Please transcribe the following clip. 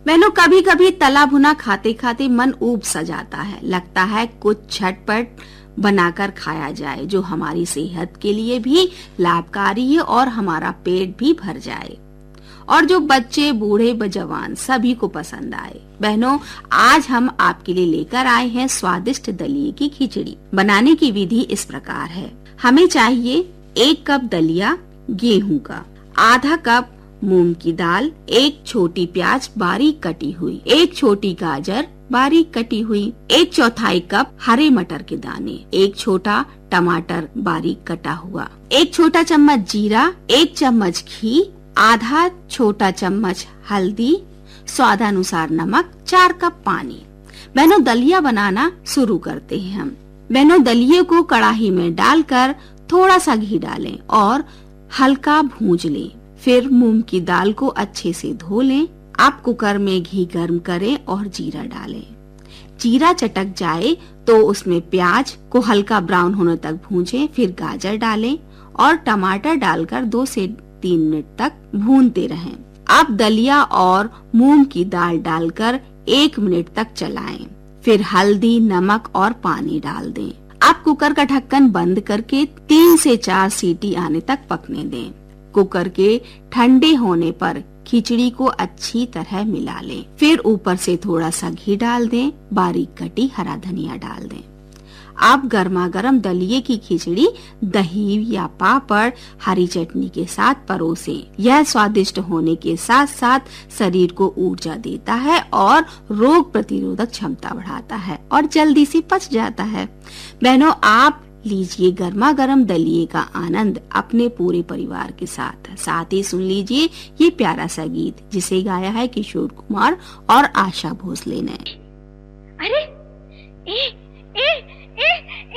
बहनों, कभी कभी तला भुना खाते खाते मन ऊब सा जाता है। लगता है कुछ झटपट बनाकर खाया जाए जो हमारी सेहत के लिए भी लाभकारी है और हमारा पेट भी भर जाए और जो बच्चे बूढ़े जवान सभी को पसंद आए। बहनों, आज हम आपके लिए लेकर आए हैं स्वादिष्ट दलिये की खिचड़ी। बनाने की विधि इस प्रकार है। हमें चाहिए 1 कप दलिया गेहूं का, आधा कप मूंग की दाल, 1 छोटी प्याज बारीक कटी हुई, 1 छोटी गाजर बारीक कटी हुई, 1/4 कप हरे मटर के दाने, 1 छोटा टमाटर बारीक कटा हुआ, 1 छोटा चम्मच जीरा, 1 चम्मच घी, आधा छोटा चम्मच हल्दी, स्वादानुसार नमक, 4 कप पानी। बहनों, दलिया बनाना शुरू करते हैं हम। बहनों, दलिये को कढ़ाई में डालकर थोड़ा सा घी डालें और हल्का भूंज लें। फिर मूंग की दाल को अच्छे से धो लें। अब कुकर में घी गर्म करें और जीरा डालें। जीरा चटक जाए तो उसमें प्याज को हल्का ब्राउन होने तक भूंजें। फिर गाजर डालें और टमाटर डालकर 2 से 3 मिनट तक भूनते रहें। अब दलिया और मूंग की दाल डालकर 1 मिनट तक चलाएं। फिर हल्दी, नमक और पानी डाल दें। अब कुकर का ढक्कन बंद करके 3 से 4 सीटी आने तक पकने दें। कुकर के ठंडे होने पर खिचड़ी को अच्छी तरह मिला लें। फिर ऊपर से थोड़ा सा घी डाल दें, बारीक कटी हरा धनिया डाल दें। अब गर्मा गर्म दलिये की खिचड़ी दही या पापड़, हरी चटनी के साथ परोसें। यह स्वादिष्ट होने के साथ साथ शरीर को ऊर्जा देता है और रोग प्रतिरोधक क्षमता बढ़ाता है और जल्दी से पच जाता है। बहनों, आप लीजिए गर्मा गर्म दलिये का आनंद अपने पूरे परिवार के साथ। साथ ही सुन लीजिए ये प्यारा सा गीत जिसे गाया है किशोर कुमार और आशा भोसले ने। अरे ए